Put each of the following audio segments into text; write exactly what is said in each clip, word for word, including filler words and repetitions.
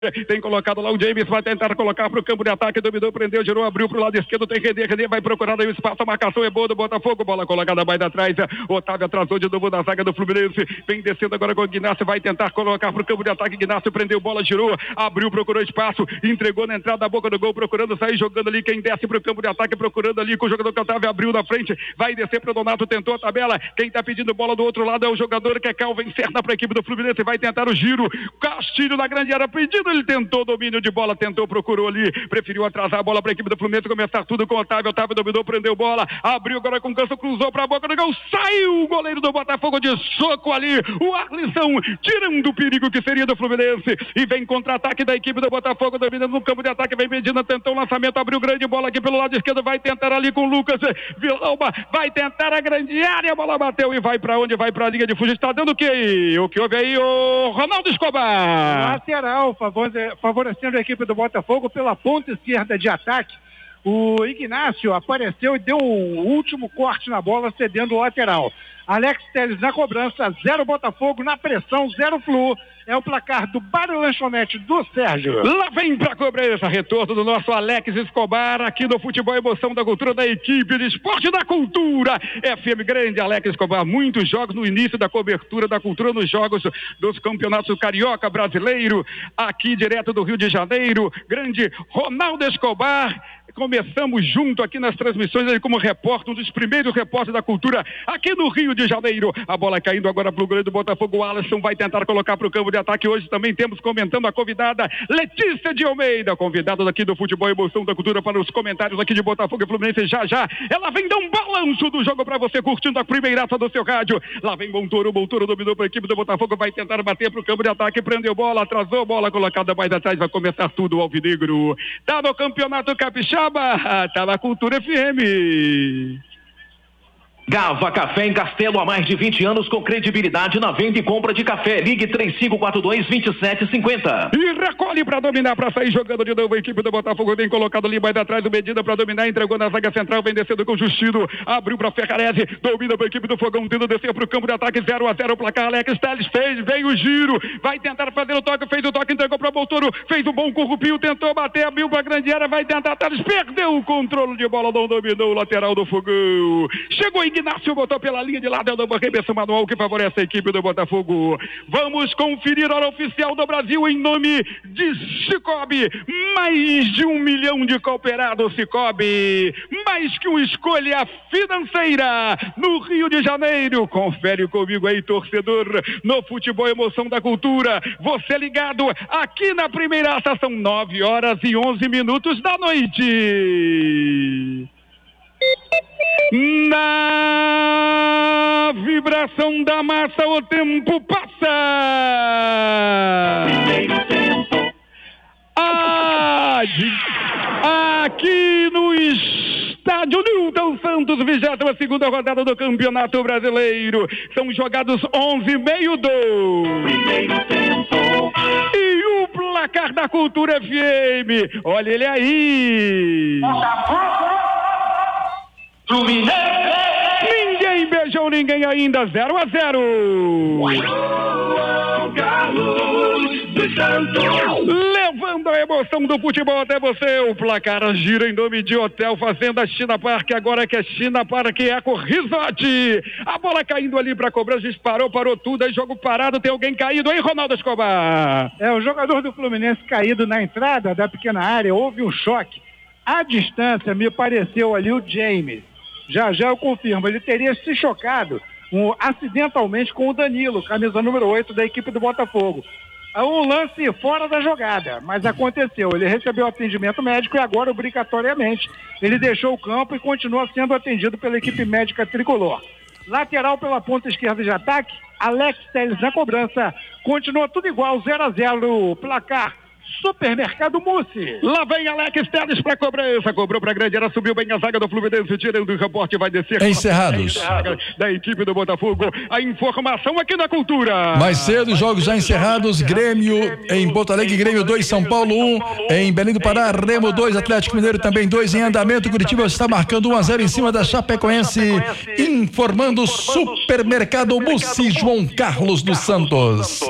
Tem colocado lá o James, vai tentar colocar para o campo de ataque, dominou, prendeu, girou, abriu para o lado esquerdo, tem René, René vai procurar aí o espaço, a marcação é boa do Botafogo, bola colocada mais atrás, Otávio atrasou de novo na zaga do Fluminense, vem descendo agora com o Ignacio, vai tentar colocar para o campo de ataque, Ignacio prendeu, bola girou, abriu, procurou espaço, entregou na entrada da boca do gol, procurando sair, jogando ali, quem desce para o campo de ataque, procurando ali com o jogador que Otávio abriu na frente, vai descer para o Donato, tentou a tabela, quem está pedindo bola do outro lado é o jogador que é Calvin Serna para a equipe do Fluminense, vai tentar o giro, Castilho na grande área pedindo, ele tentou domínio de bola, tentou, procurou ali, preferiu atrasar a bola para a equipe do Fluminense, começar tudo com o Otávio, Otávio dominou, prendeu bola, abriu agora com canso, cruzou para a boca do gol, saiu o goleiro do Botafogo de soco ali, o Arlisson, tirando o perigo que seria do Fluminense, e vem contra-ataque da equipe do Botafogo, dominando no campo de ataque, vem Medina, tentou o lançamento, abriu grande bola aqui pelo lado esquerdo, vai tentar ali com o Lucas, Vilauba, vai tentar a grande área, a bola bateu e vai para onde? Vai para a linha de fuga, está dando o que? O que houve aí, o Ronaldo Escobar? Lateral, favorecendo a equipe do Botafogo pela ponta esquerda de ataque. O Ignacio apareceu e deu o último corte na bola, cedendo o lateral. Alex Telles na cobrança, zero Botafogo, na pressão, zero Flu. É o placar do Bar e Lanchonete do Sérgio. Lá vem pra cobrança, retorno do nosso Alex Escobar, aqui no Futebol Emoção da Cultura, da equipe de esporte da cultura. F M grande, Alex Escobar, muitos jogos no início da cobertura da cultura, nos jogos dos campeonatos carioca brasileiro, aqui direto do Rio de Janeiro, grande Ronaldo Escobar. Começamos junto aqui nas transmissões, ele como repórter, um dos primeiros repórteres da cultura aqui no Rio de Janeiro. A bola caindo agora para o goleiro do Botafogo, o Alisson vai tentar colocar para o campo de ataque. Hoje também temos comentando a convidada Letícia de Almeida, convidada daqui do Futebol Emoção da Cultura, para os comentários aqui de Botafogo e Fluminense. Já já ela vem dar um balanço do jogo para você, curtindo a primeiraça do seu rádio. Lá vem Montoro, Montoro dominou para a equipe do Botafogo, vai tentar bater para o campo de ataque, prendeu bola, atrasou, bola colocada mais atrás, vai começar tudo o alvinegro. Tá no Campeonato Capixaba, tá na Cultura F M. Gava Café em Castelo há mais de vinte anos com credibilidade na venda e compra de café. Ligue três cinco quatro dois, dois sete cinco zero. E recolhe para dominar, para sair jogando de novo. A equipe do Botafogo vem colocado ali mais atrás, o Medina para dominar, entregou na zaga central, vem descendo com o Justino, abriu para Ferrarese, domina para a equipe do Fogão, tendo descer para o campo de ataque, zero a zero o placar. Alex Telles fez, veio o giro, vai tentar fazer o toque, fez o toque, entregou para o Montoro, fez um bom currupio, tentou bater, abriu para a grande área, vai tentar, Telles perdeu o controle de bola, não dominou o lateral do Fogão. Chegou Ignacio, botou pela linha de lado, é o novo arremesso manual que favorece a equipe do Botafogo. Vamos conferir a hora oficial do Brasil em nome de Cicobi. Mais de um milhão de cooperados Cicobi. Mais que uma escolha financeira no Rio de Janeiro. Confere comigo aí, torcedor, no Futebol Emoção da Cultura. Você ligado aqui na primeira estação, nove horas e onze minutos da noite. Na vibração da massa o tempo passa. Ah, aqui no estádio Newton Santos, vigésima segunda rodada do Campeonato Brasileiro. São jogados onze e meio do e o placar da Cultura F M. Olha ele aí. Fluminense! Ninguém beijou ninguém ainda, zero a zero. Levando a emoção do futebol até você, o placar gira em nome de Hotel Fazenda China Park, agora que é China Park Eco Resort. A bola caindo ali para cobrança, disparou, parou tudo, aí jogo parado, tem alguém caído aí, Ronaldo Escobar. É, o jogador do Fluminense caído na entrada da pequena área, houve um choque. À distância, me pareceu ali o James. Já já eu confirmo, ele teria se chocado um, acidentalmente com o Danilo, camisa número oito da equipe do Botafogo. Um lance fora da jogada, mas aconteceu, ele recebeu atendimento médico e agora obrigatoriamente ele deixou o campo e continua sendo atendido pela equipe médica tricolor. Lateral pela ponta esquerda de ataque, Alex Telles na cobrança, continua tudo igual, zero a zero, placar Supermercado Mussi. Lá vem Alex Telles para cobrança, cobrou para a grande área, subiu bem a zaga do Fluminense, tirando o reporte, vai descer. Encerrados. Da equipe do Botafogo, a informação aqui na Cultura. Mais cedo, jogos já encerrados, Grêmio em Porto Alegre, Grêmio dois, São Paulo um, em Belém do Pará, Remo dois, Atlético Mineiro também dois em andamento, Curitiba está marcando um a zero em cima da Chapecoense, informando Supermercado Mussi, João Carlos dos Santos.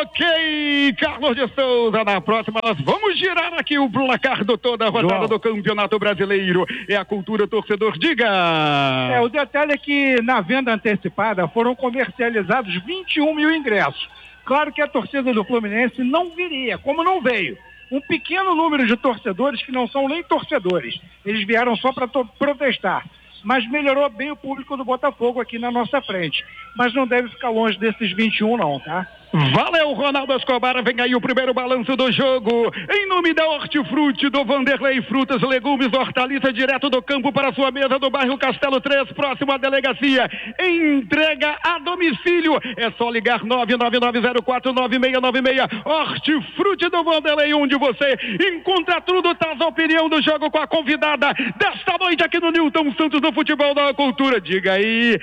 Ok, Carlos de Souza, na próxima nós vamos girar aqui o placar do toda a rodada João. do Campeonato Brasileiro. É a cultura, torcedor, diga! É, o detalhe é que na venda antecipada foram comercializados vinte e um mil ingressos. Claro que a torcida do Fluminense não viria, como não veio. Um pequeno número de torcedores que não são nem torcedores. Eles vieram só para protestar. Mas melhorou bem o público do Botafogo aqui na nossa frente. Mas não deve ficar longe desses vinte e um não, tá? Valeu, Ronaldo Escobar, vem aí o primeiro balanço do jogo, em nome da Hortifruti, do Vanderlei Frutas, Legumes, Hortaliça, direto do campo para sua mesa do bairro Castelo três, próximo à delegacia, entrega a domicílio, é só ligar nove nove nove zero quatro nove seis nove seis, Hortifruti do Vanderlei, onde você encontra tudo, traz a opinião do jogo com a convidada desta noite aqui no Newton Santos do Futebol da Cultura, diga aí,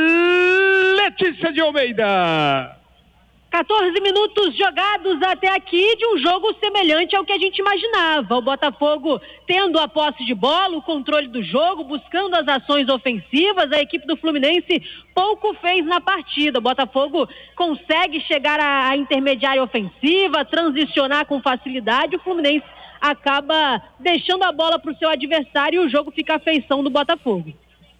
Letícia de Almeida. quatorze minutos jogados até aqui de um jogo semelhante ao que a gente imaginava. O Botafogo tendo a posse de bola, o controle do jogo, buscando as ações ofensivas. A equipe do Fluminense pouco fez na partida. O Botafogo consegue chegar à intermediária ofensiva, transicionar com facilidade. O Fluminense acaba deixando a bola para o seu adversário e o jogo fica à feição do Botafogo.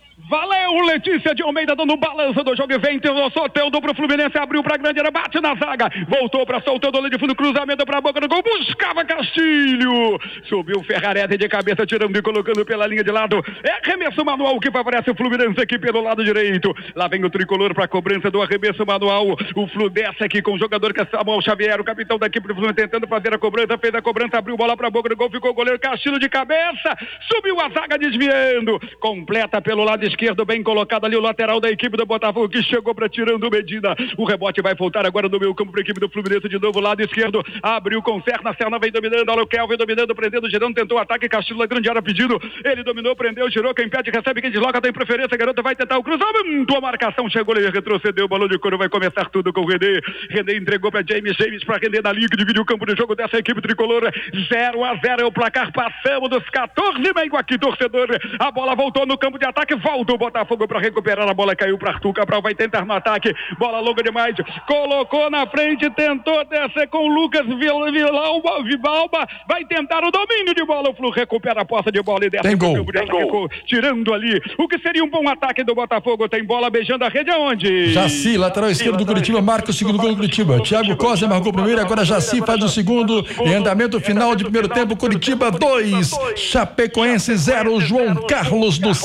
Valeu, Letícia de Almeida dando balança do jogo e vem, Soteldo pro Fluminense, abriu pra grande área, bate na zaga, voltou pra Soteldo ali de fundo, cruzamento pra boca do gol, buscava Castilho, subiu Ferrarese de cabeça, tirando e colocando pela linha de lado, é arremesso manual que favorece o Fluminense aqui pelo lado direito, lá vem o tricolor pra cobrança do arremesso manual, o Flu desce aqui com o jogador que é Samuel Xavier, o capitão da equipe do Fluminense tentando fazer a cobrança, fez a cobrança, abriu bola pra boca do gol, ficou o goleiro Castilho de cabeça, subiu a zaga desviando, completa pelo lado esquerdo, bem colocado ali o lateral da equipe do Botafogo que chegou para tirando Medina, o rebote vai voltar agora no meio campo para a equipe do Fluminense de novo, lado esquerdo, abriu com Serna, Serna vem dominando, olha o Kelvin dominando, prendendo, girando, tentou o ataque, Castilho na grande área pedido, ele dominou, prendeu, girou, quem pede, recebe, quem desloca, tem preferência, a garota vai tentar o cruzamento, a marcação chegou, ele retrocedeu, o balão de couro vai começar tudo com o René, René entregou para James, James para René na linha que divide o campo de jogo dessa equipe tricolor, zero a zero é o placar, passamos dos quatorze e meio aqui, torcedor, a bola voltou no campo de ataque, volta o Botafogo para recuperar, a bola caiu para Arthur Cabral, vai tentar no ataque, bola longa demais, colocou na frente, tentou descer com Lucas Vilalba, Vibalba, vai tentar o domínio de bola, o Flu recupera a posse de bola e desce. Tem gol, tem gol. Tirando ali, o que seria um bom ataque do Botafogo, tem bola beijando a rede aonde? Jaci, lateral esquerdo do Curitiba, marca o segundo gol do Curitiba, Thiago Costa marcou o primeiro, agora Jaci faz o segundo, em andamento final de primeiro tempo, Curitiba dois, Chapecoense zero, João Carlos dos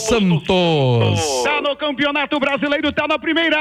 Santos. Tá no Campeonato Brasileiro, tá na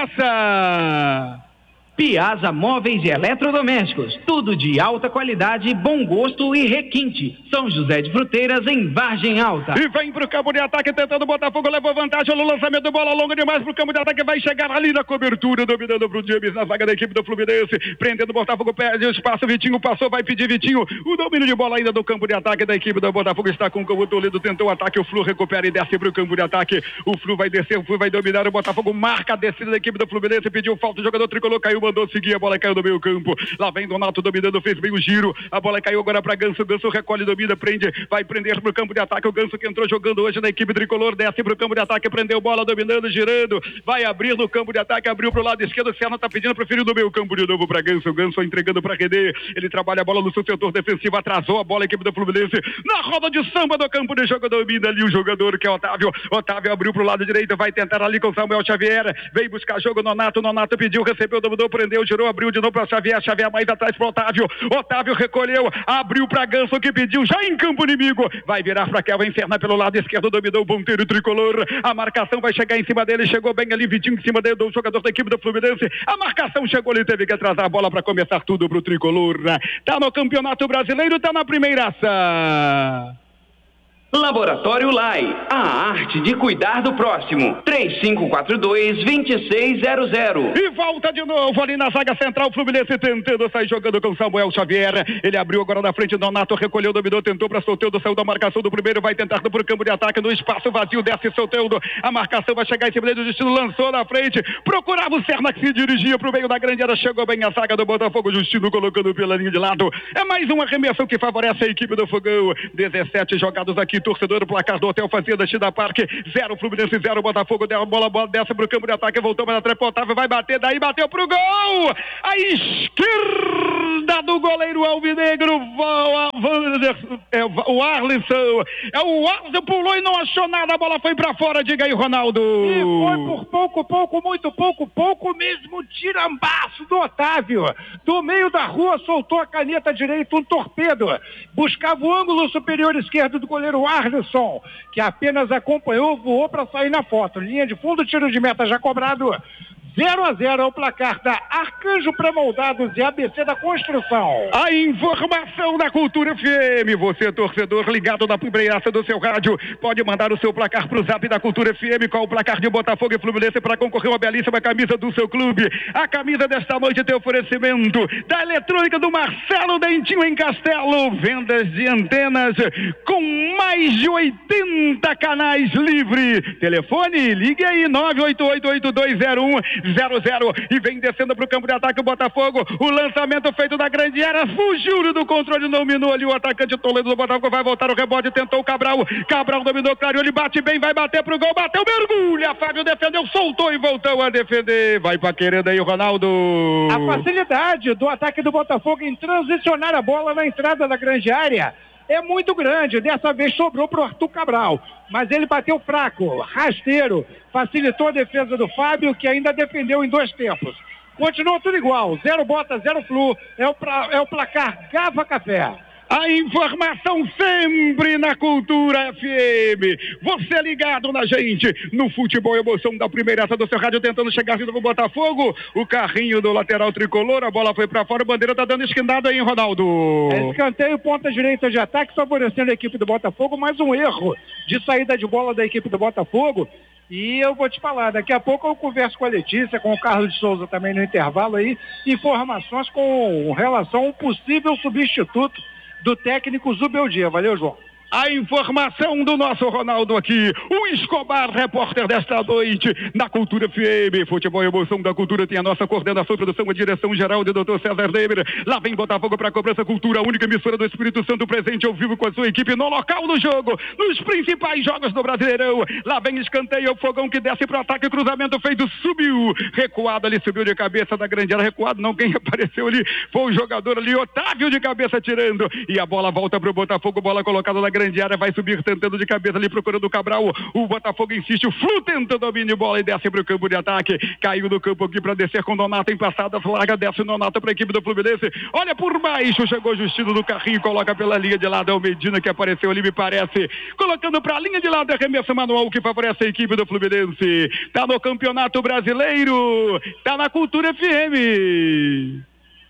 primeiraça. Piazza Móveis e Eletrodomésticos, tudo de alta qualidade, bom gosto e requinte. São José de Fruteiras, em Vargem Alta. E vem pro campo de ataque, tentando o Botafogo, levou vantagem no lançamento, bola longa demais pro campo de ataque, vai chegar ali na cobertura, dominando pro James, na zaga da equipe do Fluminense, prendendo o Botafogo, perde o espaço, Vitinho passou, vai pedir Vitinho, o domínio de bola ainda do campo de ataque da equipe do Botafogo, está com o Toledo, tentou o ataque, o Flu recupera e desce pro campo de ataque, o Flu vai descer, o Flu vai dominar, o Botafogo marca a descida da equipe do Fluminense, pediu falta, o jogador tricolor caiu, mandou seguir, a bola caiu no meio campo, lá vem Donato dominando, fez bem o giro, a bola caiu agora para Ganso, Ganso recolhe, domina, prende, vai prender pro campo de ataque, o Ganso que entrou jogando hoje na equipe tricolor, desce pro campo de ataque, prendeu bola, dominando, girando, vai abrir no campo de ataque, abriu pro lado esquerdo, o Serna tá pedindo, preferiu no meio campo de novo para Ganso, Ganso entregando para René, ele trabalha a bola no seu setor defensivo, atrasou a bola a equipe do Fluminense, na roda de samba do campo de jogo, domina ali o jogador que é Otávio, Otávio abriu pro lado direito, vai tentar ali com Samuel Xavier, vem buscar jogo, Nonato, Nonato pediu, recebeu, dominou, prendeu, girou, abriu de novo para Xavier, Xavier mais atrás para Otávio, Otávio recolheu, abriu para Ganso que pediu, já em campo inimigo, vai virar para Kelvin Serna pelo lado esquerdo, dominou o ponteiro tricolor, a marcação vai chegar em cima dele, chegou bem ali, Vitinho em cima dele, do jogador da equipe do Fluminense, a marcação chegou ali, teve que atrasar a bola para começar tudo pro tricolor, tá no Campeonato Brasileiro, tá na primeiraça. Laboratório Lai, a arte de cuidar do próximo. três cinco quatro dois, dois seis zero zero. E volta de novo ali na zaga central, o Fluminense tentando sair jogando com Samuel Xavier. Ele abriu agora na frente, Donato recolheu, dominou, tentou para Soteldo, saiu da marcação do primeiro, vai tentar no campo de ataque, no espaço vazio, desce Soteldo. A marcação vai chegar em cima dele, o Justino lançou na frente, procurava o Serna que se dirigia pro meio da grande área, chegou bem a zaga do Botafogo, Justino colocando pela linha de lado. É mais um arremesso que favorece a equipe do Fogão. dezessete jogados aqui, torcedor do placar do Hotel Fazenda China Parque, zero Fluminense, zero Botafogo, deu a bola, bola desce pro campo de ataque, voltou para a trepa, Otávio vai bater, daí bateu pro gol, a esquerda do goleiro alvinegro, é o Arlisson, é o Arlisson, pulou e não achou nada, a bola foi pra fora, diga aí, Ronaldo. E foi por pouco, pouco, muito pouco, pouco mesmo, tirambaço do Otávio, do meio da rua, soltou a caneta direita, um torpedo, buscava o ângulo superior esquerdo do goleiro Arlisson, que apenas acompanhou, voou para sair na foto, linha de fundo, tiro de meta já cobrado, zero a zero é o placar da Arcanjo Pré-Moldados e A B C da Construção. A informação da Cultura F M, você torcedor ligado na primeiraça do seu rádio, pode mandar o seu placar pro zap da Cultura F M, qual o placar de Botafogo e Fluminense para concorrer uma belíssima camisa do seu clube. A camisa desta noite tem oferecimento da eletrônica do Marcelo Dentinho em Castelo, vendas de antenas com mais de oitenta canais livre. Telefone, ligue aí nove oito oito oito dois zero um zero zero e vem descendo para o campo de ataque o Botafogo, o lançamento feito da grande área, fugiu do controle, dominou ali o atacante Toledo do Botafogo, vai voltar o rebote, tentou o Cabral, Cabral dominou, clareou, ele bate bem, vai bater pro gol, bateu, mergulha, Fábio defendeu, soltou e voltou a defender, vai pra querendo aí o Ronaldo. A facilidade do ataque do Botafogo em transicionar a bola na entrada da grande área é muito grande, dessa vez sobrou pro Arthur Cabral, mas ele bateu fraco, rasteiro, facilitou a defesa do Fábio, que ainda defendeu em dois tempos. Continua tudo igual, zero Bota, zero Flu, é o, pra, é o placar Gava Café. A informação sempre na Cultura F M. Você ligado na gente, no futebol emoção da primeiraça do seu rádio, tentando chegar junto com o Botafogo. O carrinho do lateral tricolor, a bola foi pra fora, o bandeira tá dando esquinada aí, Ronaldo. É escanteio, ponta direita de ataque, favorecendo a equipe do Botafogo, mais um erro de saída de bola da equipe do Botafogo. E eu vou te falar, daqui a pouco eu converso com a Letícia, com o Carlos de Souza também no intervalo aí, informações com relação a um possível substituto do técnico Zubeldia. Valeu, João. A informação do nosso Ronaldo aqui, o Escobar, repórter desta noite, na Cultura F M, futebol e emoção da cultura, tem a nossa coordenação, produção e direção geral de doutor César Neimer. Lá vem Botafogo para a cobrança, Cultura, a única emissora do Espírito Santo presente ao vivo com a sua equipe no local do jogo, nos principais jogos do Brasileirão. Lá vem escanteio, o Fogão que desce para o ataque, cruzamento feito, subiu, recuado ali, subiu de cabeça da grande área, recuado, não, quem apareceu ali foi o jogador ali, Otávio de cabeça tirando, e a bola volta para o Botafogo, bola colocada na grande área, vai subir tentando de cabeça ali, procurando o Cabral, o Botafogo insiste, o Flu tenta domínio, bola e desce para o campo de ataque, caiu no campo aqui para descer com Donato em passada, larga, desce Donato para a equipe do Fluminense, olha por baixo, chegou Justino no carrinho, coloca pela linha de lado, é o Medina que apareceu ali, me parece, colocando para a linha de lado, arremesso manual que favorece a equipe do Fluminense, tá no Campeonato Brasileiro, tá na Cultura F M.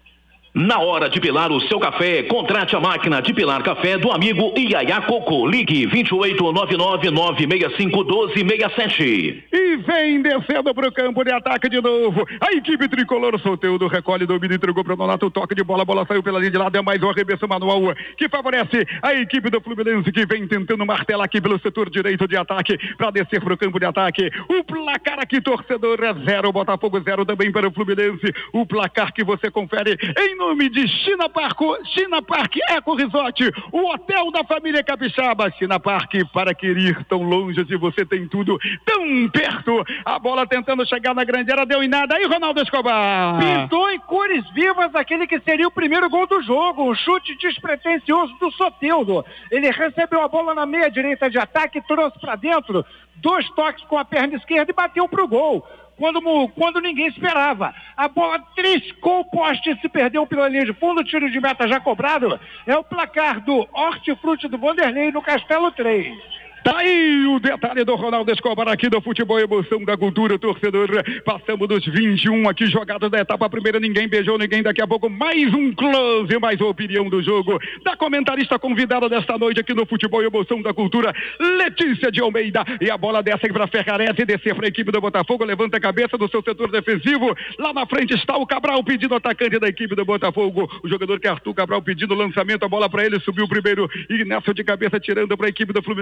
Na hora de pilar o seu café, contrate a máquina de pilar café do amigo Iaiá Coco. Ligue vinte e oito, nove nove nove seis cinco, um dois seis sete. E vem descendo para o campo de ataque de novo. A equipe tricolor, Soteldo recolhe, domina, entregou para o Donato, toque de bola, a bola saiu pela linha de lado, é mais um arremesso manual que favorece a equipe do Fluminense, que vem tentando martelar aqui pelo setor direito de ataque para descer para o campo de ataque. O placar aqui, torcedor, é zero, Botafogo zero também para o Fluminense. O placar que você confere em nome de China Park, China Park Eco Resort, o hotel da família Capixaba. China Park, para que ir tão longe se você tem tudo tão perto. A bola tentando chegar na grande área, deu em nada. Aí Ronaldo Escobar pintou em cores vivas aquele que seria o primeiro gol do jogo, um chute despretensioso do Soteldo. Ele recebeu a bola na meia direita de ataque, trouxe para dentro, dois toques com a perna esquerda e bateu pro gol. Quando, quando ninguém esperava. A bola triscou o poste e se perdeu pela linha de fundo, tiro de meta já cobrado. É o placar do Hortifruti do Vanderlei no Castelo três. Tá aí o detalhe do Ronaldo Escobar aqui do futebol e emoção da cultura, torcedor. Passamos dos vinte e um aqui jogados da etapa primeira, ninguém beijou ninguém. Daqui a pouco mais um close, mais uma opinião do jogo da comentarista convidada desta noite aqui no futebol e emoção da cultura, Letícia de Almeida. E a bola desce para Ferrarese, descer para a equipe do Botafogo, levanta a cabeça do seu setor defensivo. Lá na frente está o Cabral pedindo atacante da equipe do Botafogo, o jogador que é Arthur Cabral pedindo lançamento, a bola para ele, subiu o primeiro e nessa de cabeça tirando para a equipe do Fluminense, vai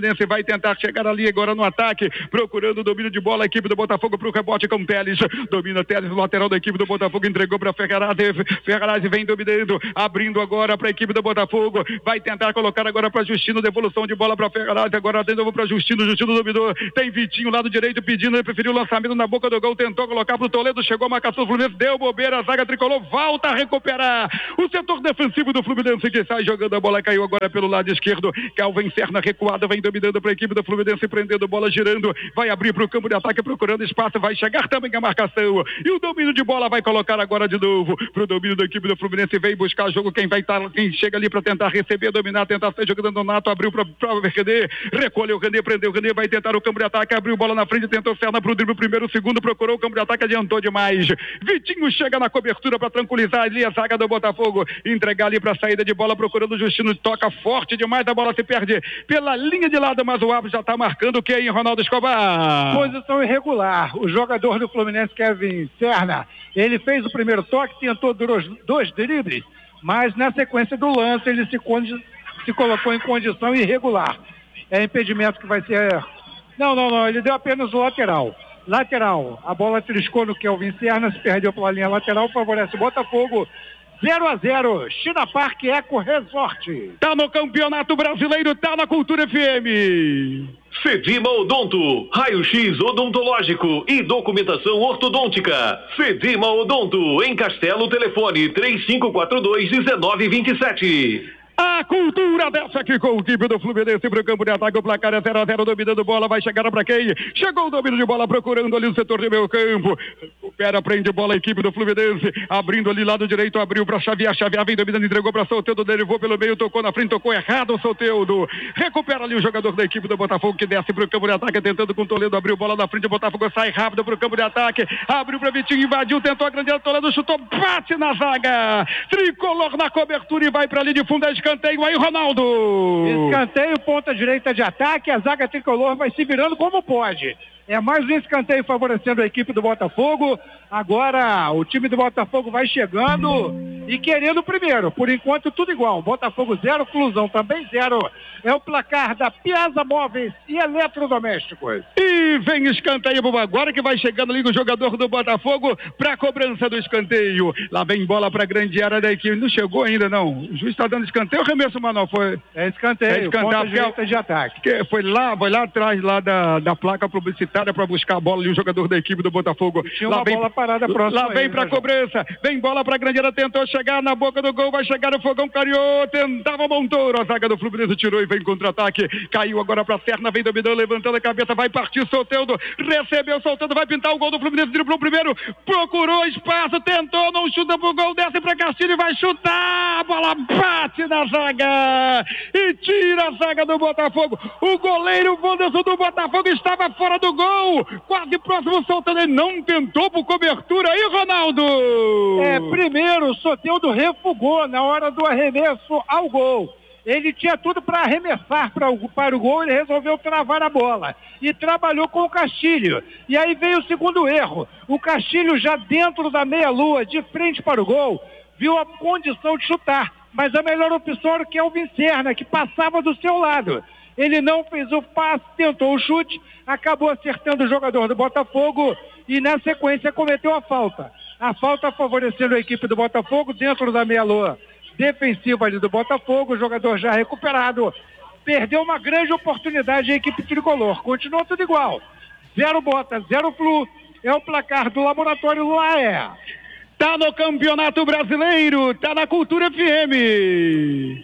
tentar chegar ali agora no ataque, procurando o domínio de bola, a equipe do Botafogo para o rebote com Teles, domina Teles, lateral da equipe do Botafogo, entregou para Ferrarazzi, Ferrarazzi vem dominando, abrindo agora para a equipe do Botafogo, vai tentar colocar agora para Justino, devolução de bola para Ferrarazzi, agora de novo para Justino, Justino dominou, tem Vitinho lado direito pedindo, ele preferiu o lançamento na boca do gol, tentou colocar para o Toledo, chegou a marcação do Fluminense, deu bobeira, a zaga tricolor volta a recuperar, o setor defensivo do Fluminense que sai jogando a bola, caiu agora pelo lado esquerdo, Calvin Serna recuada, vem dominando para a equipe do Fluminense, prendendo bola, girando, vai abrir para o campo de ataque, procurando espaço, vai chegar também a marcação, e o domínio de bola vai colocar agora de novo, para o domínio da equipe do Fluminense, vem buscar jogo, quem vai estar, quem chega ali para tentar receber, dominar, tentar sair jogando no Nato, abriu para o René, recolheu o René, prendeu o René, vai tentar o campo de ataque, abriu bola na frente, tentou Serna para o drible, primeiro, segundo, procurou o campo de ataque, adiantou demais, Vitinho chega na cobertura para tranquilizar ali a zaga do Botafogo, entregar ali para a saída de bola, procurando o Justino, toca forte demais, a bola se perde pela linha de lado, mas o árbitro já está marcando o que aí, Ronaldo Escobar? Posição irregular, o jogador do Fluminense, Kevin Serna, ele fez o primeiro toque, tentou dois, dois dribles, mas na sequência do lance ele se, condi- se colocou em condição irregular, é impedimento que vai ser, não, não, não, ele deu apenas o lateral, lateral, a bola triscou no Kevin Serna, se perdeu pela linha lateral, favorece o Botafogo, zero a zero, China Park Eco Resort. Tá no Campeonato Brasileiro, tá na Cultura F M. Cedima Odonto, raio-x odontológico e documentação ortodôntica. Cedima Odonto, em Castelo, telefone três cinco quatro dois, um nove dois sete. A cultura dessa aqui com o time do Fluminense para o campo de ataque, o placar é zero a zero, dominando bola, vai chegar para quem? Chegou o domínio de bola, procurando ali o setor de meio campo, recupera, prende bola a equipe do Fluminense, abrindo ali lado direito, abriu para Xavier, Xavier vem dominando, entregou para Soteldo, derivou pelo meio, tocou na frente, tocou errado o Soteldo, recupera ali o jogador da equipe do Botafogo que desce para o campo de ataque, tentando com o Toledo, abriu bola na frente, o Botafogo sai rápido para o campo de ataque, abriu para Vitinho, invadiu, tentou a grande área, Toledo chutou, bate na zaga, tricolor na cobertura e vai para ali de fundo, a escanteio aí, Ronaldo. Escanteio, ponta direita de ataque, a zaga tricolor vai se virando como pode. É mais um escanteio favorecendo a equipe do Botafogo. Agora o time do Botafogo vai chegando e querendo o primeiro. Por enquanto tudo igual. Botafogo zero, Flusão também zero. É o placar da Piazza Móveis e Eletrodomésticos. E vem escanteio agora que vai chegando ali o jogador do Botafogo para a cobrança do escanteio. Lá vem bola para a grande área da equipe. Não chegou ainda não. O juiz está dando escanteio. O remesso, Manuel, foi? É escanteio. É escanteio. Ponta direita de ataque. Que foi lá, foi lá atrás lá da, da placa publicitária para buscar a bola ali, o jogador da equipe do Botafogo. Tinha lá uma vem, bola parada próxima. Lá vem aí, para né, cobrança, vem bola para a grande área, tentou chegar na boca do gol, vai chegar o Fogão, cariou, tentava Montoro, a zaga do Fluminense tirou e vem contra-ataque, caiu agora para Serna, vem dominando, levantando a cabeça, vai partir Soteldo, recebeu, soltando, vai pintar o gol do Fluminense, driblou o primeiro, procurou espaço, tentou, não chuta pro gol, desce para Castilho e vai chutar, a bola bate na zaga e tira a zaga do Botafogo. O goleiro Wanderson do Botafogo estava fora do gol, quase próximo, soltando, ele não tentou por cobertura aí, Ronaldo. É, primeiro o Soteldo refugou na hora do arremesso ao gol. Ele tinha tudo para arremessar para o, para o gol, ele resolveu travar a bola e trabalhou com o Castilho. E aí veio o segundo erro. O Castilho já dentro da meia-lua, de frente para o gol, viu a condição de chutar, mas a melhor opção era o Kelvin Serna, que passava do seu lado. Ele não fez o passe, tentou o chute, acabou acertando o jogador do Botafogo e na sequência cometeu a falta. A falta favorecendo a equipe do Botafogo dentro da meia-lua defensiva ali do Botafogo, o jogador já recuperado. Perdeu uma grande oportunidade a equipe tricolor. Continua tudo igual. Zero Bota, zero Flu. É o placar do Laboratório Laé. Tá no Campeonato Brasileiro, tá na Cultura F M.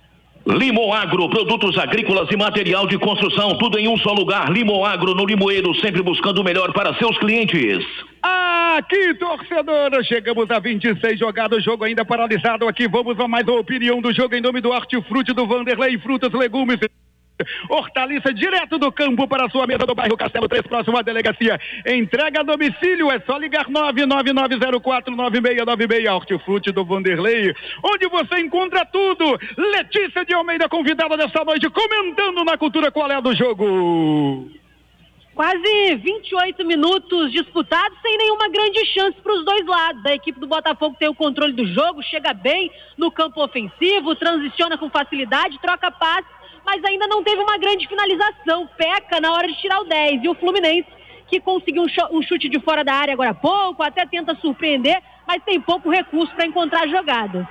Limoagro, produtos agrícolas e material de construção, tudo em um só lugar. Limoagro no Limoeiro, sempre buscando o melhor para seus clientes. Aqui, torcedor, chegamos a vinte e seis jogadas, jogo ainda paralisado aqui. Vamos a mais uma opinião do jogo em nome do Hortifruti do Vanderlei, frutas, legumes, hortaliça direto do campo para a sua mesa do bairro Castelo três, próximo à delegacia. Entrega a domicílio, é só ligar nove nove nove zero quatro nove seis nove seis. Hortifruti do Vanderlei, onde você encontra tudo. Letícia de Almeida, convidada desta noite, comentando na Cultura qual é a do jogo. Quase vinte e oito minutos disputados, sem nenhuma grande chance para os dois lados. A equipe do Botafogo tem o controle do jogo, chega bem no campo ofensivo, transiciona com facilidade, troca passes, mas ainda não teve uma grande finalização, peca na hora de tirar o dez. E o Fluminense, que conseguiu um chute de fora da área agora há pouco, até tenta surpreender, mas tem pouco recurso para encontrar jogadas.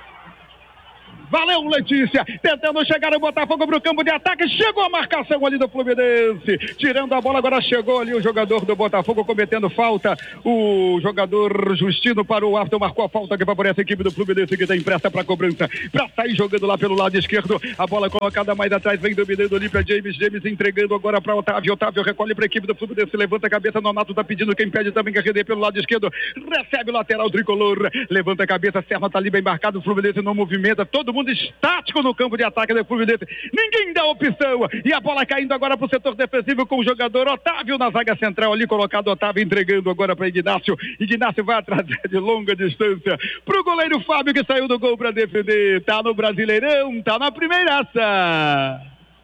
Valeu, Letícia, tentando chegar o Botafogo para o campo de ataque, chegou a marcação ali do Fluminense, tirando a bola, agora chegou ali o jogador do Botafogo cometendo falta, o jogador Justino parou o árbitro, marcou a falta que favorece a equipe do Fluminense, que tem pressa para cobrança, para sair jogando lá pelo lado esquerdo, a bola colocada mais atrás, vem dominando ali para James, James entregando agora para Otávio, Otávio recolhe para a equipe do Fluminense, levanta a cabeça, Nonato tá pedindo, quem pede também que arredeia pelo lado esquerdo, recebe o lateral tricolor, levanta a cabeça, Serra tá ali bem marcado, o Fluminense não movimenta, todo mundo estático no campo de ataque do Fluminense, ninguém dá opção, e a bola caindo agora para o setor defensivo com o jogador Otávio na zaga central ali, colocado Otávio entregando agora para Ignácio, Ignácio vai atrás de longa distância para o goleiro Fábio que saiu do gol para defender, tá no Brasileirão, tá na primeiraça.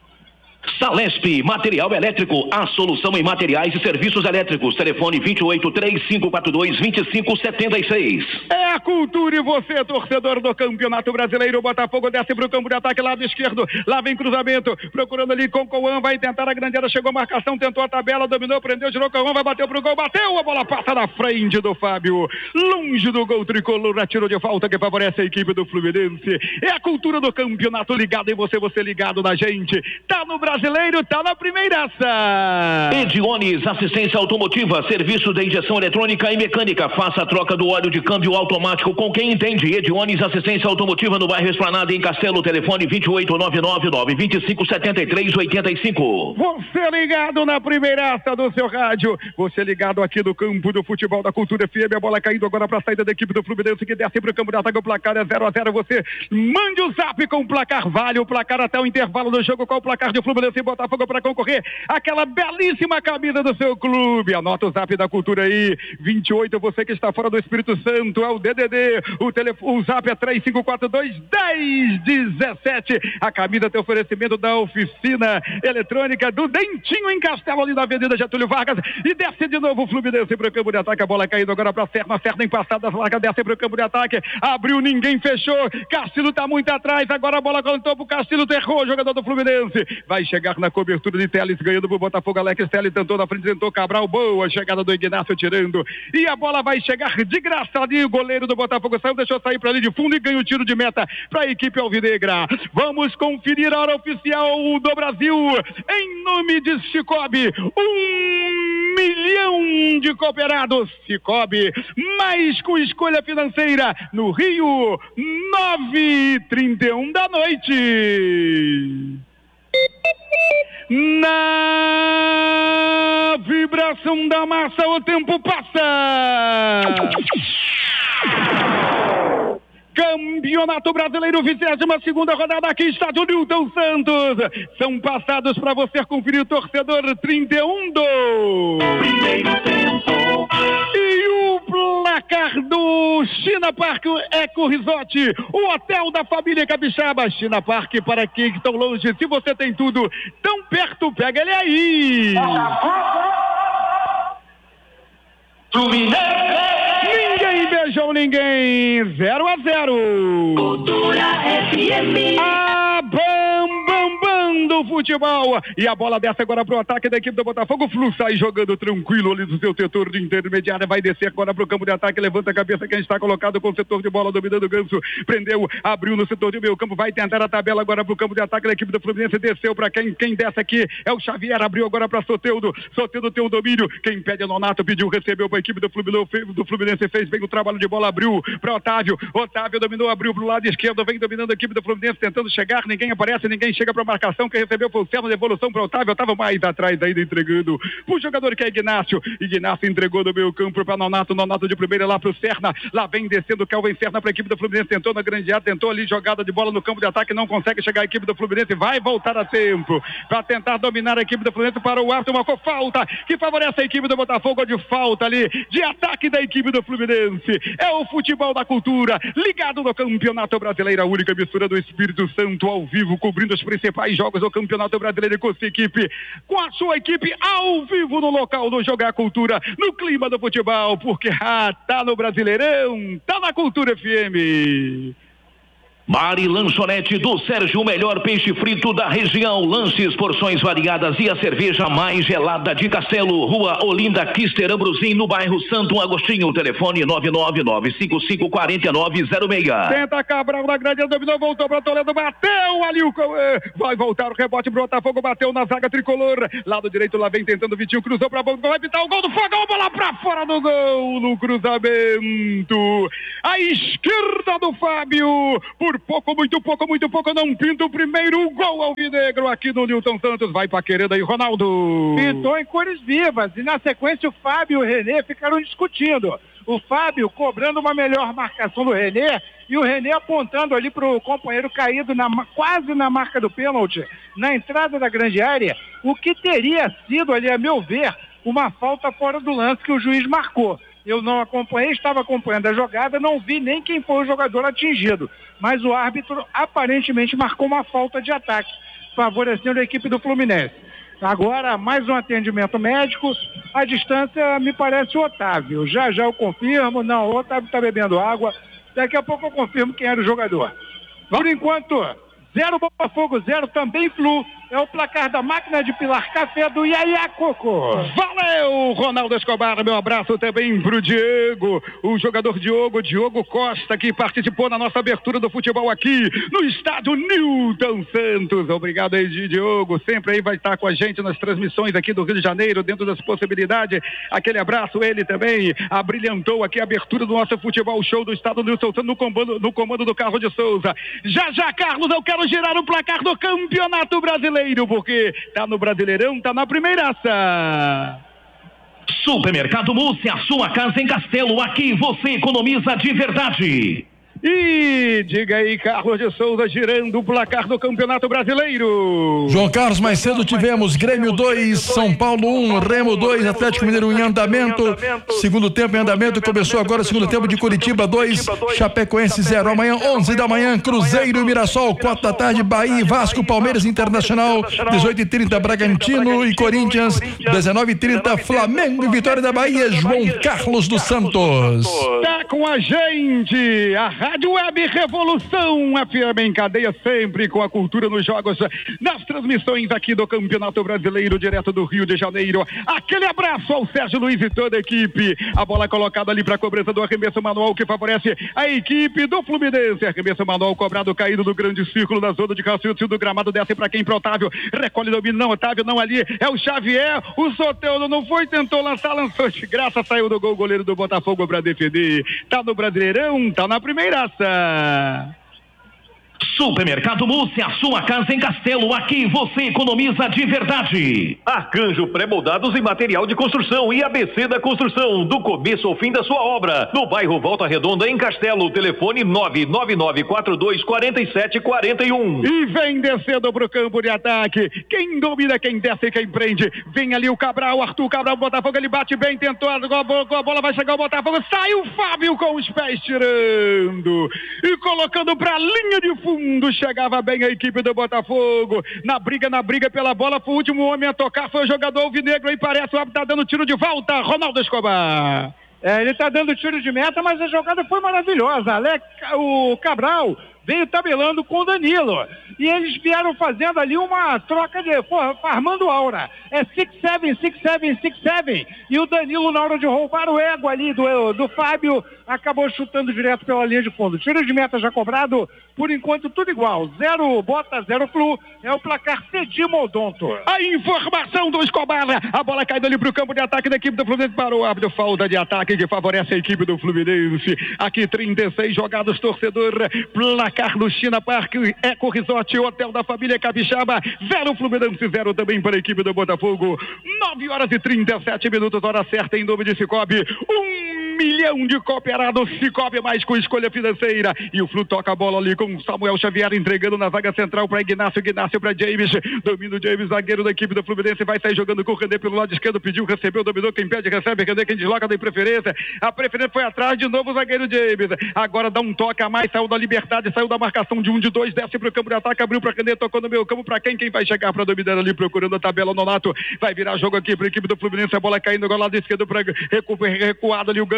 Salesp, material elétrico, a solução em materiais e serviços elétricos. Telefone vinte e oito, três cinco quatro dois, vinte e cinco setenta e seis. É a cultura e você, torcedor do Campeonato Brasileiro. O Botafogo desce para o campo de ataque, lado esquerdo. Lá vem cruzamento, procurando ali com Cauã, vai tentar a grande área, chegou a marcação, tentou a tabela, dominou, prendeu, girou Cauã, vai bater pro gol, bateu, a bola passa na frente do Fábio. Longe do gol tricolor, atirou de falta que favorece a equipe do Fluminense. É a cultura do campeonato ligado em você, você ligado na gente. Tá no Brasil. Brasileiro tá na primeiraça. Ediones, assistência automotiva, serviço de injeção eletrônica e mecânica. Faça a troca do óleo de câmbio automático com quem entende. Ediones, assistência automotiva no bairro Esplanada, em Castelo. Telefone vinte e oito, nove nove nove, vinte e cinco, setenta e três, oitenta e cinco. Você ligado na primeiraça do seu rádio. Você ligado aqui no campo do futebol da Cultura F M. A bola caindo agora para a saída da equipe do Fluminense que desce para o campo de ataque. O placar é zero a zero. Você mande o zap com o placar. Vale o placar até o intervalo do jogo. Qual o placar de Fluminense e Botafogo para concorrer aquela belíssima camisa do seu clube? Anota o zap da Cultura aí, vinte e oito, você que está fora do Espírito Santo, é o D D D, o, telefone, o zap é três cinco quatro dois, dez dezessete. A camisa tem oferecimento da oficina eletrônica do Dentinho em Castelo, ali na Avenida Getúlio Vargas, e desce de novo o Fluminense para o campo de ataque, a bola caindo agora para a Serna, Serna em passada, larga, desce para o campo de ataque, abriu, ninguém fechou, Castilho está muito atrás, agora a bola cantou para o Castilho, errou o jogador do Fluminense, vai chegar na cobertura de Teles, ganhando pro Botafogo, Alex Teles tentou na frente, tentou Cabral, boa chegada do Ignácio tirando, e a bola vai chegar de graça ali, o goleiro do Botafogo saiu, deixou sair para ali de fundo e ganha o tiro de meta para a equipe alvinegra. Vamos conferir a hora oficial do Brasil, em nome de Cicobi, um milhão de cooperados, Cicobi, mais com escolha financeira, no Rio, nove e trinta e um da noite. Na vibração da massa o tempo passa. Campeonato Brasileiro, vigésima segunda rodada aqui, estádio Newton Santos. São passados para você conferir, torcedor, trinta e um do primeiro tempo. E o placar do China Park Eco Resort, o hotel da família Capixaba. China Park, para quem estão longe, se você tem tudo tão perto, pega ele aí. Ninguém beijou ninguém, zero a zero. Cultura F M. A bam, bam, bam do futebol. E a bola desce agora pro ataque da equipe do Botafogo. Flu sai jogando tranquilo ali do seu setor de intermediária. Vai descer agora pro campo de ataque. Levanta a cabeça quem está colocado com o setor de bola, dominando o Ganso. Prendeu, abriu no setor de meio campo. Vai tentar a tabela agora pro campo de ataque da equipe do Fluminense. Desceu para quem? Quem desce aqui é o Xavier. Abriu agora para Soteldo. Soteldo tem o domínio. Quem pede é Nonato. Pediu, recebeu para a equipe do Fluminense. Do Fluminense fez bem o trabalho de bola. Abriu para Otávio. Otávio dominou, abriu pro lado esquerdo. Vem dominando a equipe do Fluminense, tentando chegar. Ninguém aparece, ninguém chega para marcação. Quem recebeu foi o Serra, devolução para Otávio. Otávio mais atrás ainda, entregando o jogador que é Ignácio. Ignácio entregou do meio campo para Nonato. Nonato de primeira lá pro Serna. Lá vem descendo o Calvin Serna para a equipe do Fluminense. Tentou na grande área, tentou ali jogada de bola no campo de ataque. Não consegue chegar a equipe do Fluminense. Vai voltar a tempo para tentar dominar a equipe do Fluminense. Para o árbitro, marcou falta que favorece a equipe do Botafogo. De falta ali, de ataque da equipe do Fluminense. É o futebol da cultura, ligado no Campeonato Brasileiro, a única mistura do Espírito Santo ao vivo, cobrindo os principais jogos do Campeonato Brasileiro com a sua equipe, com a sua equipe ao vivo no local do Jogar Cultura, no clima do futebol, porque ah, tá no Brasileirão, tá na Cultura F M. Bar e lanchonete do Sérgio, o melhor peixe frito da região, lanches, porções variadas e a cerveja mais gelada de Castelo, Rua Olinda Kister Ambrosini, no bairro Santo Agostinho, telefone nove nove nove cinco cinco quatro nove zero seis. Tenta Cabral na grande, dominou, voltou para Toledo, bateu ali o... Vai voltar o rebote pro Botafogo, bateu na zaga tricolor, lado direito, lá vem tentando Vitinho, cruzou pra bola, vai pintar o gol do Fogão, bola pra fora do gol, no cruzamento, à esquerda do Fábio, por pouco, muito pouco, muito pouco, não pinta o primeiro gol alvinegro aqui no Nilton Santos, vai pra querida aí, Ronaldo. Pintou em cores vivas, e na sequência o Fábio e o René ficaram discutindo. O Fábio cobrando uma melhor marcação do René e o René apontando ali pro companheiro caído na, quase na marca do pênalti, na entrada da grande área, o que teria sido ali, a meu ver, uma falta fora do lance que o juiz marcou. Eu não acompanhei, estava acompanhando a jogada, não vi nem quem foi o jogador atingido, mas o árbitro aparentemente marcou uma falta de ataque, favorecendo a equipe do Fluminense. Agora, mais um atendimento médico, a distância me parece o Otávio, já já eu confirmo, não, o Otávio está bebendo água, daqui a pouco eu confirmo quem era o jogador. Por enquanto, zero Botafogo, zero também Flu, é o placar da máquina de pilar café do Yaya Coco. Valeu, Ronaldo Escobar, meu abraço também pro Diego, o jogador Diogo, Diogo Costa, que participou na nossa abertura do futebol aqui no estádio Nilton Santos. Obrigado aí, Diogo, sempre aí vai estar com a gente nas transmissões aqui do Rio de Janeiro, dentro das possibilidades. Aquele abraço, ele também abrilhantou aqui a abertura do nosso futebol show do estado do Nilton Santos no comando, no comando do Carlos de Souza. Já já, Carlos, eu quero girar o placar do Campeonato Brasileiro, porque tá no Brasileirão, tá na primeiraça. Supermercado Múcia, a sua casa em Castelo, aqui você economiza de verdade. E diga aí, Carlos de Souza, girando o placar do Campeonato Brasileiro. João Carlos, mais cedo tivemos Grêmio dois, São Paulo um, Remo dois, Atlético Mineiro em andamento. Segundo tempo em andamento, começou agora o segundo tempo de Curitiba dois, Chapecoense zero. Amanhã, onze da manhã, Cruzeiro e Mirassol, quatro da tarde, Bahia e Vasco, Palmeiras Internacional, dezoito e trinta, Bragantino e Corinthians, dezenove e trinta, Flamengo e Vitória da Bahia, João Carlos dos Santos. Tá com a gente, a Rádio Web Revolução, F M em cadeia sempre com a cultura nos jogos, nas transmissões aqui do Campeonato Brasileiro, direto do Rio de Janeiro. Aquele abraço ao Sérgio Luiz e toda a equipe. A bola colocada ali para a cobrança do arremesso manual que favorece a equipe do Fluminense. Arremesso manual cobrado, caído do grande círculo da zona de raciocínio do gramado, desce para quem? Para Otávio. Recolhe domínio, não, Otávio não ali. É o Xavier. O Soteldo não foi, tentou lançar, lançou de graça, saiu do gol, o goleiro do Botafogo para defender. Tá no Brasileirão, tá na primeira. Supermercado Múcia, a sua casa em Castelo, aqui você economiza de verdade. Arcanjo pré-moldados e material de construção e A B C da construção, do começo ao fim da sua obra, no bairro Volta Redonda em Castelo, telefone nove nove nove quatro dois quatro sete quatro um. E vem descendo pro campo de ataque, quem domina, quem desce, quem prende, vem ali o Cabral, Arthur Cabral, Botafogo, ele bate bem, tentou, a bola vai chegar ao Botafogo, sai o Fábio com os pés tirando e colocando pra linha de fundo. Chegava bem a equipe do Botafogo, na briga, na briga pela bola, foi o último homem a tocar, foi o jogador alvinegro, aí parece o árbitro tá dando tiro de volta, Ronaldo Escobar. É, ele tá dando tiro de meta, mas a jogada foi maravilhosa. Alex, o Cabral veio tabelando com o Danilo. E eles vieram fazendo ali uma troca de... Porra, farmando aura. É seis sete, seis sete, seis sete. E o Danilo, na hora de roubar o ego ali do, do Fábio, acabou chutando direto pela linha de fundo. Tiro de meta já cobrado. Por enquanto, tudo igual. Zero Bota, zero Flu. É o placar Cedimo Odonto. A informação do Escobar. A bola caindo ali pro campo de ataque da equipe do Fluminense. Para o árbitro, falta de ataque que favorece a equipe do Fluminense. Aqui, trinta e seis jogados, torcedor. Placar no China Parque, Eco Resort, Hotel da Família Capixaba. Zero Fluminense, zero também para a equipe do Botafogo. nove horas e trinta e sete minutos, hora certa, em nome de Cicobi. Um milhão de cooperados. Cicobi mais com escolha financeira. E o Flu toca a bola ali com Samuel Xavier entregando na zaga central para Ignacio, Ignacio para James. Domina o James, zagueiro da equipe do Fluminense. Vai sair jogando com o René pelo lado esquerdo. Pediu, recebeu, dominou. Quem pede, recebe. René, quem desloca, tem preferência. A preferência foi atrás de novo o zagueiro James. Agora dá um toque a mais. Saiu da liberdade, saiu da marcação de um, de dois. Desce pro campo de ataque. Abriu para René, tocou no meio campo. Para quem? Quem vai chegar para dominar ali, procurando a tabela. Nonato vai virar jogo aqui para a equipe do Fluminense. A bola caindo agora lado esquerdo para recuado ali o Ganso.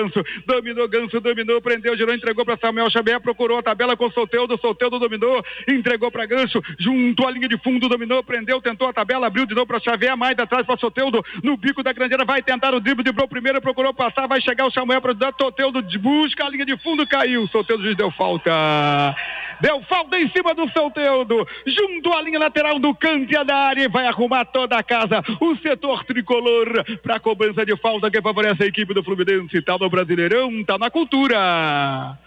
Ganso, dominou Ganso, dominou, prendeu, girou, entregou para Samuel Xavier, procurou a tabela com Soteldo, Soteldo dominou, entregou para Ganso, juntou a linha de fundo, dominou, prendeu, tentou a tabela, abriu de novo para Xavier, mais atrás para Soteldo, no bico da grandeira, vai tentar o drible, driblou primeiro, procurou passar, vai chegar o Samuel para ajudar, Soteldo busca a linha de fundo, caiu, Soteldo juiz deu falta, deu falta em cima do Soteldo, junto à linha lateral do canto da área e vai arrumar toda a casa, o setor tricolor para cobrança de falta que favorece a equipe do Fluminense, tá no Brasileirão, tá na cultura.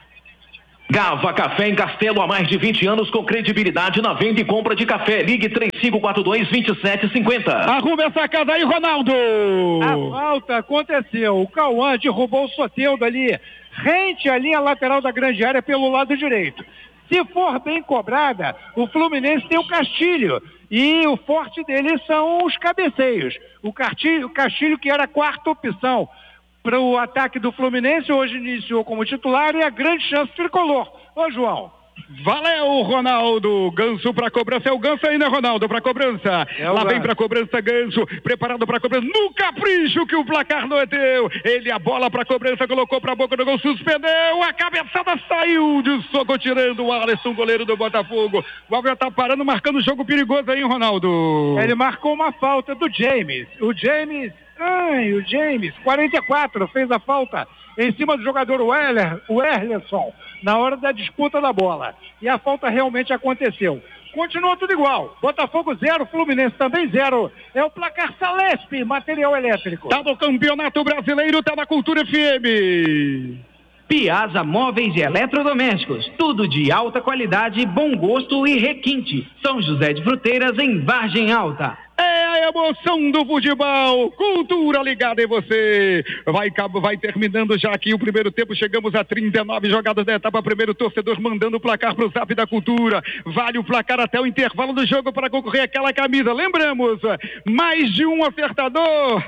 Gava Café em Castelo há mais de vinte anos com credibilidade na venda e compra de café. Ligue três cinco quatro dois, dois sete cinco zero. Arruma essa casa aí, Ronaldo! A falta aconteceu. O Cauã derrubou o Soteldo ali, rente à linha lateral da grande área pelo lado direito. Se for bem cobrada, o Fluminense tem o Castilho. E o forte dele são os cabeceios. O Castilho, o Castilho que era a quarta opção para o ataque do Fluminense, hoje iniciou como titular e a grande chance tricolor. Ô, João. Valeu, Ronaldo. Ganso para cobrança. É o Ganso ainda, Ronaldo, para cobrança. É Lá vem para cobrança, Ganso. Preparado para cobrança. No capricho que o placar não é teu. Ele a bola para cobrança, colocou para a boca do gol, suspendeu. A cabeçada saiu de soco, tirando o Alisson, goleiro do Botafogo. O Álvaro tá parando, marcando o jogo perigoso aí, Ronaldo. Ele marcou uma falta do James. O James... Ai, o James, quarenta e quatro, fez a falta em cima do jogador Weller, o Erlerson, na hora da disputa da bola. E a falta realmente aconteceu. Continua tudo igual. Botafogo zero, Fluminense também zero. É o placar Salesp, material elétrico. Tá no Campeonato Brasileiro, tá na Cultura F M. Piazza Móveis e Eletrodomésticos. Tudo de alta qualidade, bom gosto e requinte. São José de Fruteiras, em Vargem Alta. É a emoção do futebol, cultura ligada em você. Vai, vai terminando já aqui o primeiro tempo, chegamos a trinta e nove jogadas da etapa, primeiro torcedor mandando o placar para o Zap da Cultura. Vale o placar até o intervalo do jogo para concorrer àquela camisa. Lembramos, mais de um acertador.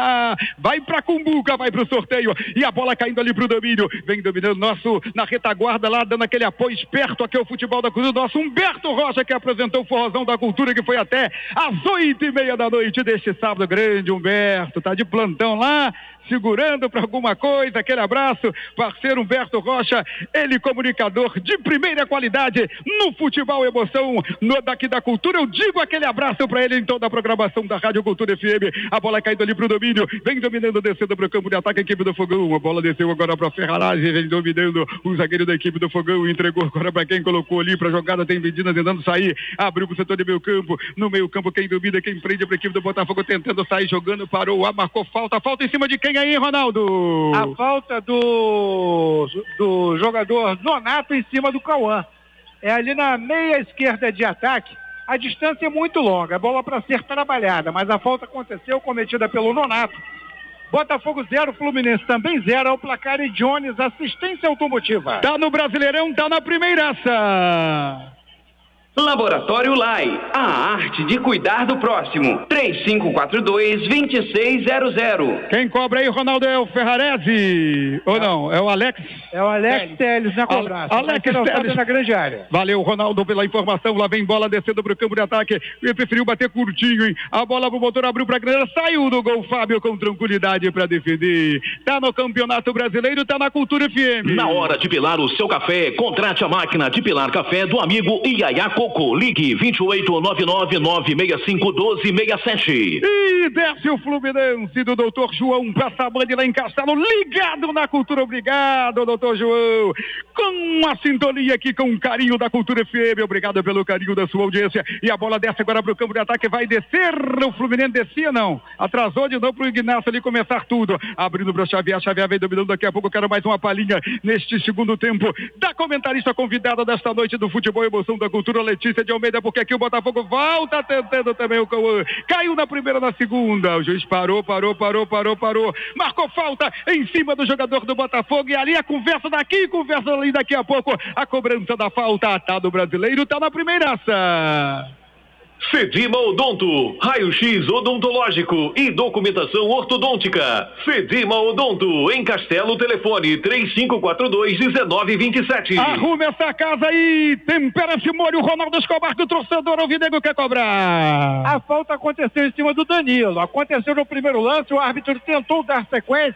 Vai para Cumbuca, vai para o sorteio. E a bola caindo ali para o domínio. Vem dominando nosso, na retaguarda lá, dando aquele apoio esperto aqui ao futebol da Cultura. Nosso Humberto Rocha, que apresentou o Forrozão da Cultura, que foi até às oito e meia da noite deste sábado. Grande Humberto, tá de plantão lá, segurando para alguma coisa. Aquele abraço, parceiro Humberto Rocha, ele comunicador de primeira qualidade no futebol emoção no, daqui da Cultura. Eu digo aquele abraço para ele em toda a programação da Rádio Cultura F M. A bola caindo ali pro domínio, vem dominando, descendo pro campo de ataque a equipe do Fogão. A bola desceu agora para Ferrarese, vem dominando o zagueiro da equipe do Fogão, entregou agora para quem colocou ali para jogada, tem Medina tentando sair, abriu pro setor de meio campo, no meio campo quem domina, quem prende para a equipe do Botafogo, tentando sair, jogando, parou, ah, marcou falta, falta em cima de quem aí, Ronaldo? A falta do, do jogador Nonato em cima do Cauã. É ali na meia esquerda de ataque. A distância é muito longa, a bola para ser trabalhada, mas a falta aconteceu, cometida pelo Nonato. Botafogo zero, Fluminense também zero, é o placar e Jones, assistência automotiva. Tá no Brasileirão, tá na primeiraça. Laboratório Lai, a arte de cuidar do próximo. três cinco quatro dois, dois seis zero zero. Quem cobra aí, Ronaldo, é o Ferrarese? Ou não? É o Alex? É o Alex Teles na cobrança. Alex Teles na grande área. Valeu, Ronaldo, pela informação. Lá vem bola descendo pro campo de ataque. Ele preferiu bater curtinho, hein? A bola pro motor, abriu pra grande, saiu do gol. Fábio com tranquilidade pra defender. Tá no Campeonato Brasileiro, tá na Cultura F M. Na hora de pilar o seu café, contrate a máquina de pilar café do amigo Iaiá Coco. Ligue vinte e oito, nove nove nove, seis cinco, um dois, seis sete. E desce o Fluminense do doutor João Passamani lá em Castelo, ligado na Cultura. Obrigado, doutor João, com a sintonia aqui, com o carinho da Cultura F M. Obrigado pelo carinho da sua audiência. E a bola desce agora para o campo de ataque, vai descer. O Fluminense descia, não, atrasou de novo para o Ignacio ali começar tudo, abrindo para o Xavier. Xavier vem dominando, daqui a pouco eu quero mais uma palhinha neste segundo tempo da comentarista convidada desta noite do Futebol e Emoção da Cultura, Letícia de Almeida, porque aqui o Botafogo volta tentando também o Cauã. Caiu na primeira, na segunda. O juiz parou, parou, parou, parou, parou. Marcou falta em cima do jogador do Botafogo. E ali a conversa daqui, conversa ali daqui a pouco. A cobrança da falta, tá do brasileiro, tá na primeiraça. Cedima Odonto, raio-x odontológico e documentação ortodôntica. Cedima Odonto, em Castelo, telefone três cinco quatro dois, um nove dois sete. Arrume essa casa aí, tempera esse molho. Rodolfo Escobar, do torcedor alvinegro, quer cobrar. A falta aconteceu em cima do Danilo, aconteceu no primeiro lance, o árbitro tentou dar sequência,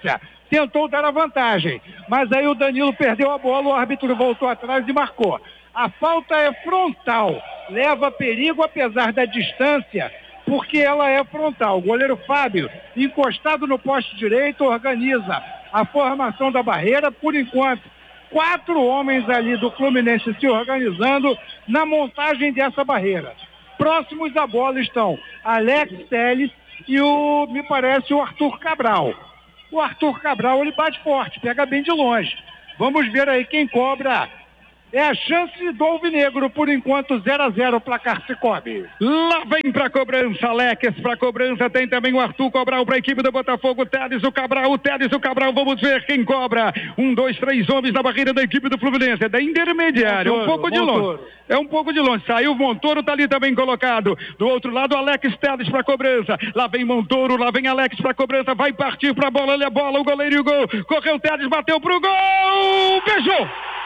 tentou dar a vantagem. Mas aí o Danilo perdeu a bola, o árbitro voltou atrás e marcou. A falta é frontal, leva perigo apesar da distância, porque ela é frontal. O goleiro Fábio, encostado no poste direito, organiza a formação da barreira. Por enquanto, quatro homens ali do Fluminense se organizando na montagem dessa barreira. Próximos à bola estão Alex Telles e o, me parece, o Arthur Cabral. O Arthur Cabral, ele bate forte, pega bem de longe. Vamos ver aí quem cobra. É a chance do Alvinegro, por enquanto zero a zero, o placar Cicobi. Lá vem pra cobrança, Alex pra cobrança, tem também o Arthur Cabral pra equipe do Botafogo, o Teles, o Cabral, o Teles, o Cabral, vamos ver quem cobra. Um, dois, três homens na barreira da equipe do Fluminense, é da intermediária, Montoro, um pouco de Montoro. longe. É um pouco de longe, saiu o Montoro, tá ali também colocado. Do outro lado, Alex Teles pra cobrança. Lá vem Montoro, lá vem Alex pra cobrança, vai partir pra bola, olha a bola, o goleiro e o gol. Correu o Teles, bateu pro gol, beijou!